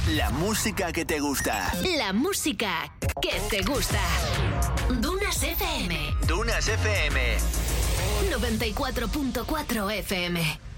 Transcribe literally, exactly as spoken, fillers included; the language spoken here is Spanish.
La música que te gusta. La música que te gusta. Dunas F M. Dunas F M. noventa y cuatro punto cuatro F M.